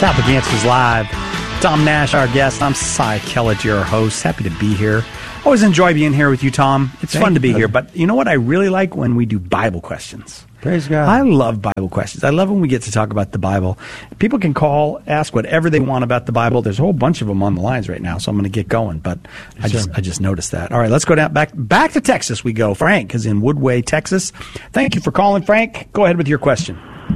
Catholic Answers Live. Tom Nash, our guest. I'm Cy Kellett, your host. Happy to be here. Always enjoy being here with you, Tom. It's fun to be here. But you know what I really like? When we do Bible questions. Praise God. I love Bible questions. I love when we get to talk about the Bible. People can call, ask whatever they want about the Bible. There's a whole bunch of them on the lines right now, so I'm going to get going. But I just noticed that. All right, let's go down back to Texas we go. Frank is in Woodway, Texas. Thank you for calling, Frank. Go ahead with your question.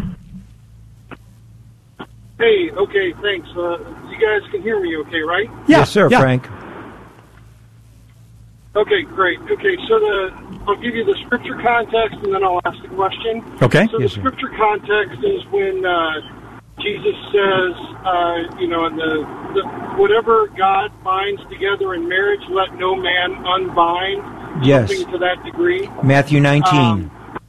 Hey, okay, thanks. You guys can hear me okay, right? Yeah, yes, sir, yeah. Frank. Okay, great. Okay, so I'll give you the scripture context, and then I'll ask the question. Okay. So the scripture context is when Jesus says, in the whatever God binds together in marriage, let no man unbind. Yes. Something to that degree. Matthew 19.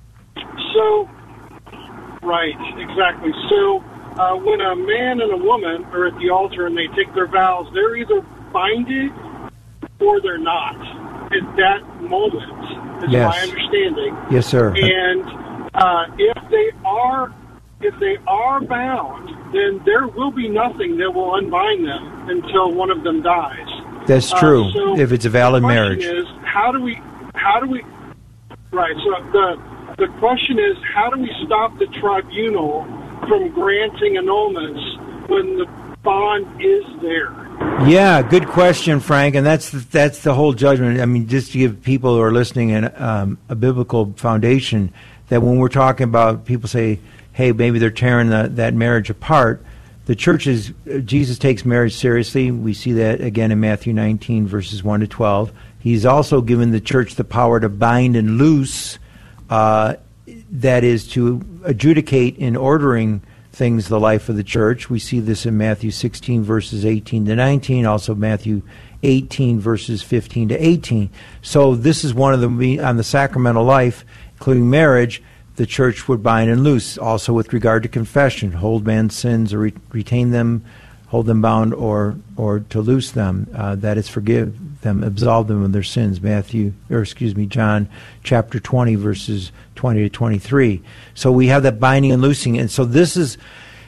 Right, exactly. So when a man and a woman are at the altar and they take their vows, they're either binded or they're not at that moment, is Yes. my understanding. Yes, sir. And if they are bound, then there will be nothing that will unbind them until one of them dies. That's true. So if it's a valid marriage. The question is, how do we? Right. So the question is, how do we stop the tribunal from granting annulments when the bond is there? Yeah, good question, Frank. And that's the whole judgment. I mean, just to give people who are listening a biblical foundation, that when we're talking about people say, hey, maybe they're tearing that marriage apart, the church is, Jesus takes marriage seriously. We see that again in Matthew 19, verses 1 to 12. He's also given the church the power to bind and loose, that is to adjudicate in ordering things, the life of the church. We see this in Matthew 16, verses 18 to 19, also Matthew 18, verses 15 to 18. So this is one of on the sacramental life, including marriage, the church would bind and loose. Also with regard to confession, hold man's sins or retain them, hold them bound, or to loose them, that is forgive them, absolve them of their sins. John chapter 20, verses 20 to 23. So we have that binding and loosing. And so this is,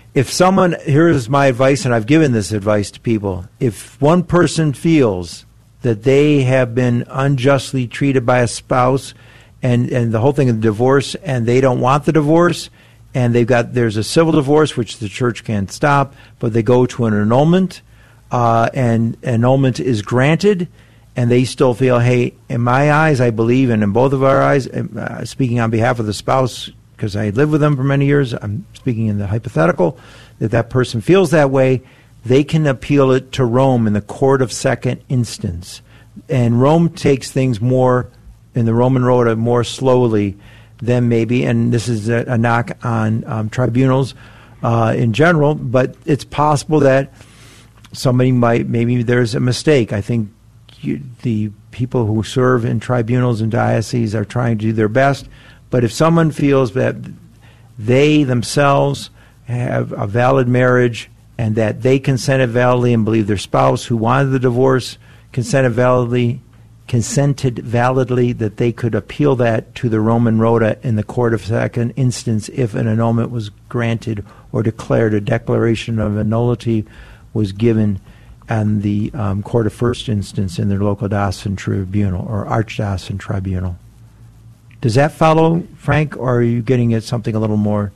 here's my advice, and I've given this advice to people. If one person feels that they have been unjustly treated by a spouse, and the whole thing of divorce, and they don't want the divorce, and there's a civil divorce, which the church can't stop, but they go to an annulment, and annulment is granted, and they still feel, hey, in my eyes, I believe, and in both of our eyes, speaking on behalf of the spouse, because I lived with them for many years, I'm speaking in the hypothetical, that person feels that way, they can appeal it to Rome in the court of second instance. And Rome takes things more, in the Roman Rota, more slowly than maybe, and this is a knock on tribunals in general, but it's possible that somebody maybe there's a mistake. I think the people who serve in tribunals and dioceses are trying to do their best, but if someone feels that they themselves have a valid marriage and that they consented validly and believe their spouse who wanted the divorce consented validly, that they could appeal that to the Roman Rota in the court of second instance if an annulment was granted or declared, a declaration of a nullity was given and the court of first instance in their local diocesan tribunal or archdiocesan tribunal. Does that follow, Frank, or are you getting at something a little more?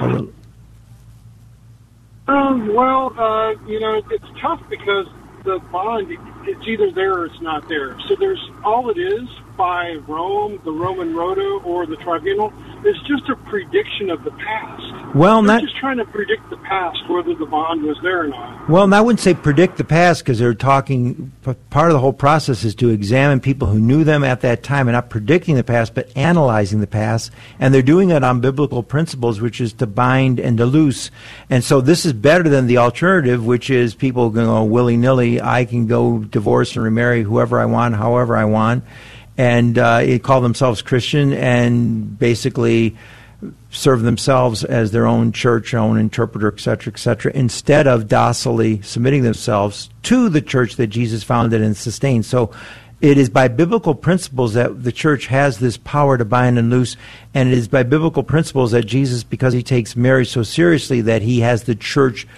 It's tough because the bond, it's either there or it's not there. So there's all it is by Rome, the Roman Rota, or the tribunal. It's just a prediction of the past. Well, they're just trying to predict the past, whether the bond was there or not. Well, and I wouldn't say predict the past because they're talking, part of the whole process is to examine people who knew them at that time and not predicting the past, but analyzing the past. And they're doing it on biblical principles, which is to bind and to loose. And so this is better than the alternative, which is people go willy-nilly, I can go divorce and remarry whoever I want, however I want. And call themselves Christian and basically serve themselves as their own church, own interpreter, et cetera, instead of docilely submitting themselves to the church that Jesus founded and sustained. So it is by biblical principles that the church has this power to bind and loose, and it is by biblical principles that Jesus, because he takes marriage so seriously, that he has the church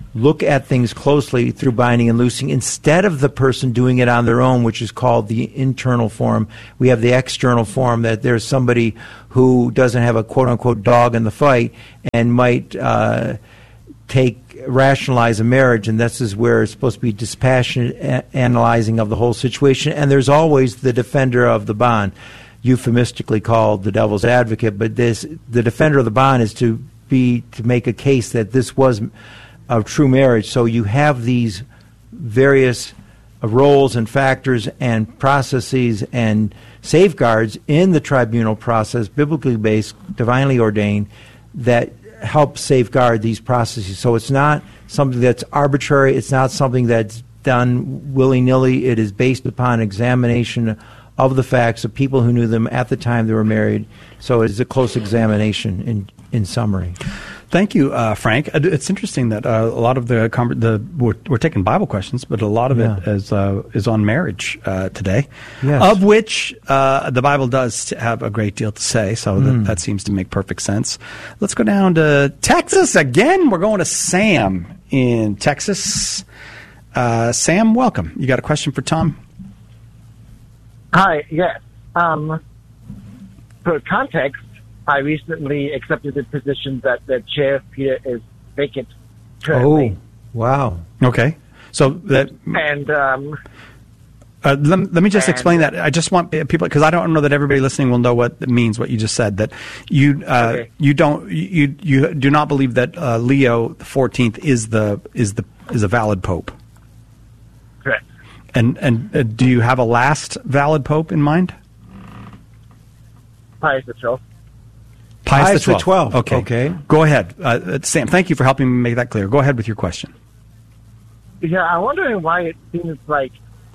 look at things closely through binding and loosing instead of the person doing it on their own, which is called the internal form. We have the external form, that there's somebody who doesn't have a quote-unquote dog in the fight and might rationalize a marriage, and this is where it's supposed to be dispassionate analyzing of the whole situation. And there's always the defender of the bond, euphemistically called the devil's advocate, but the defender of the bond is to make a case that this was a true marriage. So you have these various roles and factors and processes and safeguards in the tribunal process, biblically based, divinely ordained, that help safeguard these processes. So it's not something that's arbitrary. It's not something that's done willy-nilly. It is based upon examination of the facts of people who knew them at the time they were married. So it is a close examination in summary. Thank you, Frank. It's interesting that a lot of we're taking Bible questions, but a lot of it is on marriage today, yes. Of which the Bible does have a great deal to say, so that seems to make perfect sense. Let's go down to Texas again. We're going to Sam in Texas. Sam, welcome. You got a question for Tom? Hi, yes. For context, I recently accepted the position that the chair of PETA is vacant currently. Oh, wow. Okay. So that... And... let me just explain that. I just want people, because I don't know that everybody listening will know what it means, what you just said, that you do not believe that Leo XIV is a valid pope. Correct. And do you have a last valid pope in mind? Pius XII. Pius XII. Okay. Go ahead. Sam, thank you for helping me make that clear. Go ahead with your question. Yeah, I'm wondering why it seems like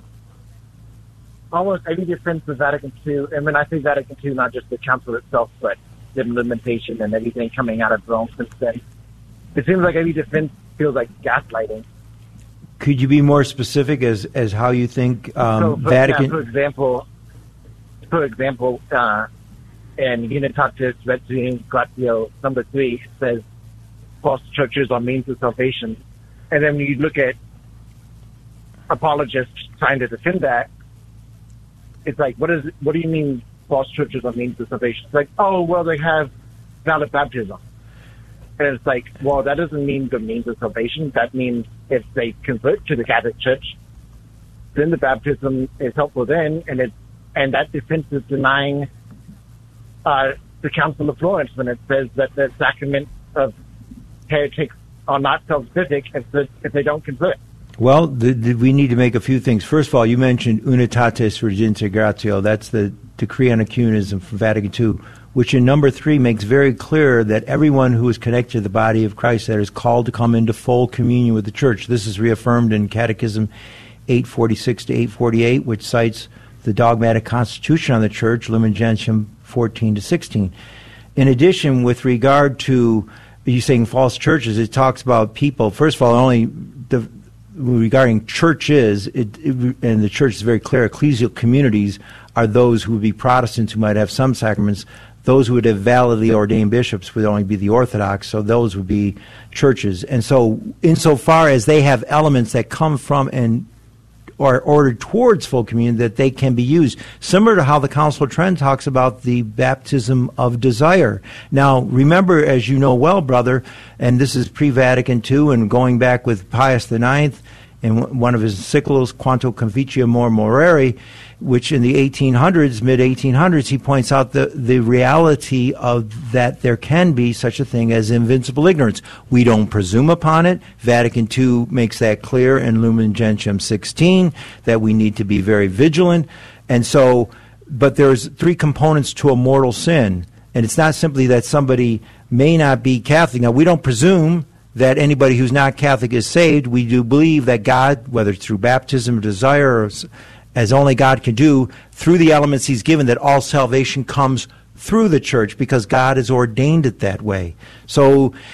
almost any defense of Vatican II, and when I say Vatican II, not just the council itself, but the implementation and everything coming out of Rome since then, it seems like every defense feels like gaslighting. Could you be more specific as how you think Vatican... Yeah, for example, and Unitatis Retrium Gratio number 3 says false churches are means of salvation. And then when you look at apologists trying to defend that, it's like, what do you mean false churches are means of salvation? It's like, oh, well, they have valid baptism. And it's like, well, that doesn't mean the means of salvation. That means if they convert to the Catholic Church, then the baptism is helpful then, and that defense is denying the Council of Florence when it says that the sacrament of heretics are not salvific if they don't convert. Well, we need to make a few things. First of all, you mentioned Unitatis Regentia Gratio. That's the decree on ecumenism from Vatican II, which in number 3 makes very clear that everyone who is connected to the body of Christ that is called to come into full communion with the Church. This is reaffirmed in Catechism 846 to 848, which cites the dogmatic constitution on the Church, Lumen Gentium 14 to 16. In addition, with regard to you saying false churches, it talks about people. First of all, regarding churches, and the Church is very clear, ecclesial communities are those who would be Protestants who might have some sacraments. Those who would have validly ordained bishops would only be the Orthodox, so those would be churches. And so insofar as they have elements that come from and are ordered towards full communion, that they can be used. Similar to how the Council of Trent talks about the baptism of desire. Now, remember, as you know well, brother, and this is pre-Vatican II and going back with Pius IX in one of his encyclicals, Quanto Convitia Moreri, which in the 1800s, mid-1800s, he points out the reality of that there can be such a thing as invincible ignorance. We don't presume upon it. Vatican II makes that clear in Lumen Gentium 16, that we need to be very vigilant. And so, but there's 3 components to a mortal sin. And it's not simply that somebody may not be Catholic. Now, we don't presume that anybody who's not Catholic is saved. We do believe that God, whether through baptism or desire, or as only God can do, through the elements He's given, that all salvation comes through the Church because God has ordained it that way. So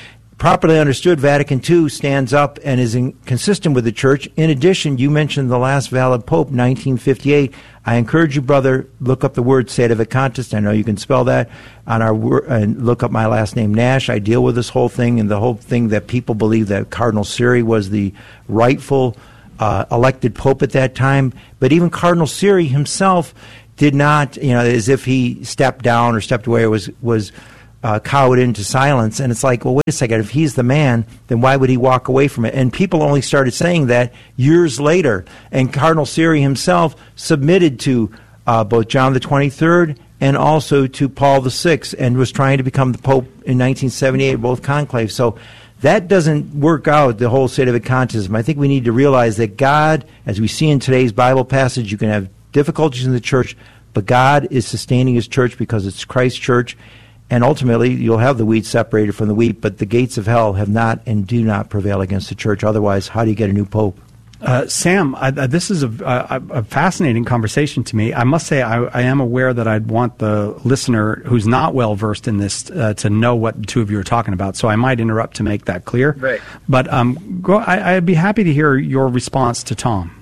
properly understood, Vatican II stands up and is consistent with the Church. In addition, you mentioned the last valid Pope, 1958. I encourage you, brother, look up the word Sedevacantists. I know you can spell that on our and look up my last name, Nash. I deal with this whole thing and the whole thing that people believe that Cardinal Siri was the rightful elected Pope at that time. But even Cardinal Siri himself did not, as if he stepped down or stepped away or was cowed into silence. And it's like, well, wait a second. If he's the man, then why would he walk away from it? And people only started saying that years later. And Cardinal Siri himself submitted to both John the 23rd and also to Paul VI and was trying to become the Pope in 1978, both conclaves. So that doesn't work out, the whole Sedevacantism. I think we need to realize that God, as we see in today's Bible passage, you can have difficulties in the church, but God is sustaining his church because it's Christ's church. And ultimately, you'll have the wheat separated from the wheat, but the gates of hell have not and do not prevail against the church. Otherwise, how do you get a new pope? Sam, this is a fascinating conversation to me. I must say I am aware that I'd want the listener who's not well-versed in this to know what the two of you are talking about, so I might interrupt to make that clear. Right. But I'd be happy to hear your response to Tom.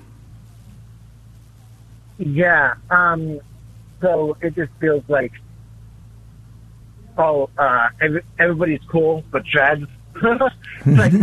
Yeah. So it just feels like, everybody's cool, but Chad's like,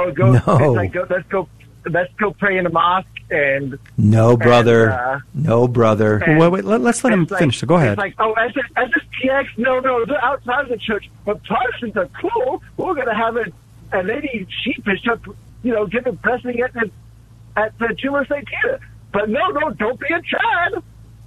let's go pray in a mosque and no, brother. Wait, let's let him finish. So go ahead. It's like, SSPX, no, they're outside of the church, but Protestants are cool. We're gonna have a lady sheepish, giving blessing at the Tomb of St. Peter. But no, don't be a Chad.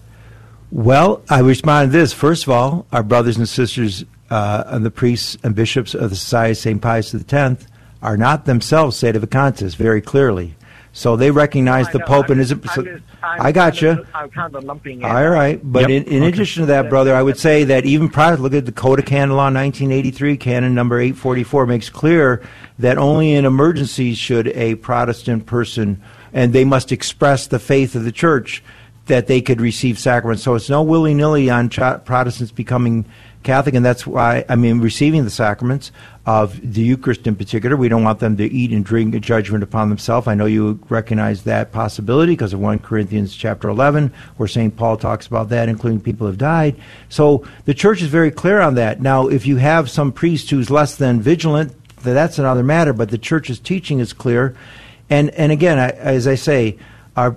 Well, I respond to this. First of all, our brothers and sisters and the priests and bishops of the Society of St. Pius X are not themselves Sedevacantists, very clearly. So they recognize the Pope and his... I got you. I'm kind of lumping it. All right. But in addition to that, brother, I would say that even prior, look at the Code of Canon Law 1983, Canon number 844, makes clear that only in emergencies should a Protestant person, and they must express the faith of the church, that they could receive sacraments. So it's no willy-nilly on Protestants becoming Catholic, and that's why, receiving the sacraments of the Eucharist in particular. We don't want them to eat and drink a judgment upon themselves. I know you recognize that possibility because of 1 Corinthians chapter 11, where St. Paul talks about that, including people who have died. So the church is very clear on that. Now, if you have some priest who's less than vigilant, that's another matter, but the church's teaching is clear. And again, as I say, our...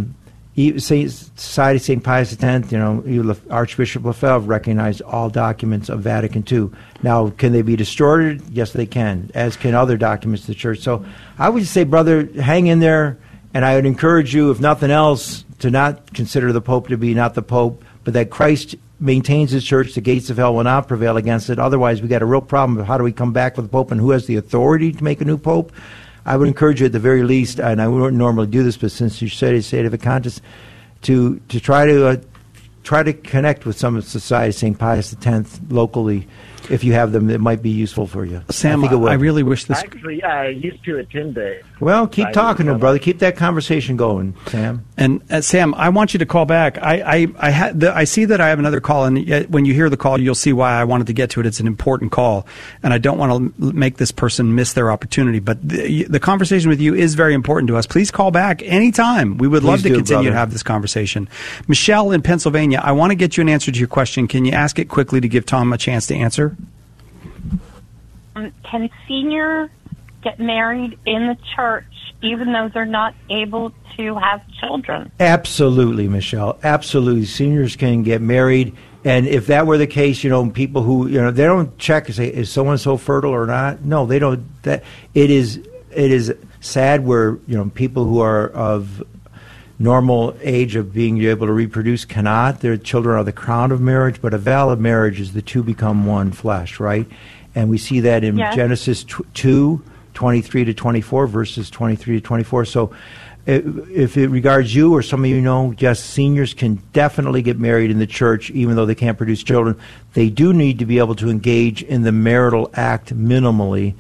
Society of St. Pius X, Archbishop Lefebvre recognized all documents of Vatican II. Now, can they be distorted? Yes, they can, as can other documents of the Church. So I would say, brother, hang in there, and I would encourage you, if nothing else, to not consider the Pope to be not the Pope, but that Christ maintains his church. The gates of hell will not prevail against it. Otherwise, we got a real problem of how do we come back with the Pope and who has the authority to make a new Pope. I would encourage you at the very least, and I wouldn't normally do this, but since you said it's Sedevacantists, to try to connect with some of the Society of St. Pius X locally. If you have them, it might be useful for you. Sam, I really wish this... Actually, I used to attend it. Well, keep talking to him, brother. Keep that conversation going, Sam. And Sam, I want you to call back. I see that I have another call, and yet when you hear the call, you'll see why I wanted to get to it. It's an important call, and I don't want to make this person miss their opportunity. But the conversation with you is very important to us. Please call back anytime. We would love to continue to have this conversation. Michelle in Pennsylvania, I want to get you an answer to your question. Can you ask it quickly to give Tom a chance to answer? Can seniors get married in the church even though they're not able to have children? Absolutely, Michelle. Absolutely. Seniors can get married. And if that were the case, people who, they don't check and say, is someone so fertile or not? No, they don't. It is sad where, people who are of normal age of being able to reproduce cannot. Their children are the crown of marriage, but a valid marriage is the two become one flesh, right? And we see that in Genesis 2, 23 to 24, verses 23 to 24. So if it regards you or some of you yes, seniors can definitely get married in the church even though they can't produce children. They do need to be able to engage in the marital act minimally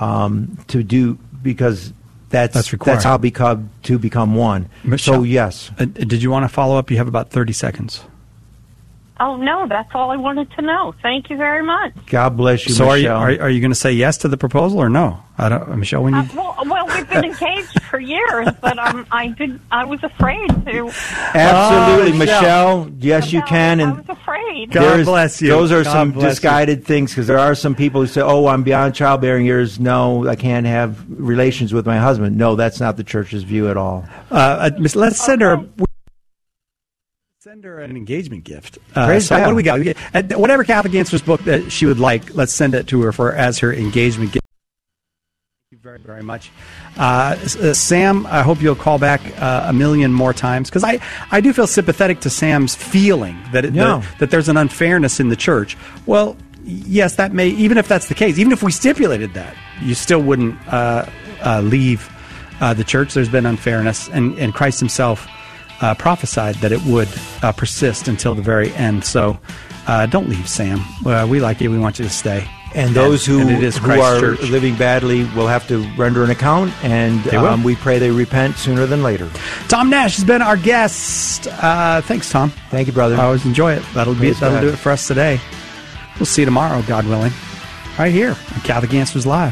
because that's required. That's how to become one. Michelle, so, yes. Did you want to follow up? You have about 30 seconds. Oh, no, that's all I wanted to know. Thank you very much. God bless you, So Michelle. are you going to say yes to the proposal or no? I don't, Michelle. When you Well, we've been engaged for years, but I was afraid to. Absolutely, Oh, Michelle. Yes, you can. I And was afraid. God there's- bless you. Those are God some bless misguided things, because there are some people who say, "Oh, I'm beyond childbearing years. No, I can't have relations with my husband." No, that's not the church's view at all. let's send her. Send her an engagement gift. Praise so God. what do we got? Whatever Catholic Answers book that she would like, let's send it to her as her engagement gift. Thank you very, very much. Sam, I hope you'll call back a million more times, because I do feel sympathetic to Sam's feeling that that there's an unfairness in the church. Well, yes, that may, even if that's the case, even if we stipulated that, you still wouldn't leave the church. There's been unfairness, and Christ himself prophesied that it would persist until the very end. So don't leave, Sam. We like you. We want you to stay. And those who are Church. living badly will have to render an account, and we pray they repent sooner than later. Tom Nash has been our guest. Thanks, Tom. Thank you, brother. I always enjoy it. That'll do it for us today. We'll see you tomorrow, God willing, right here on Catholic Answers Live.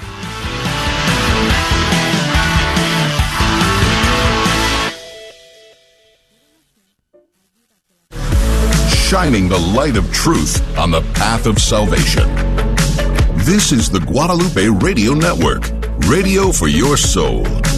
Shining the light of truth on the path of salvation. This is the Guadalupe Radio Network, radio for your soul.